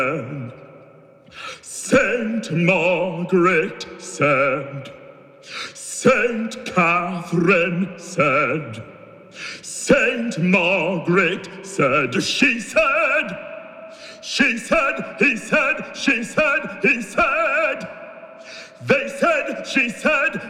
Saint Margaret said, Saint Catherine said, Saint Margaret said, she said, he said, she said, he said, they said, she said,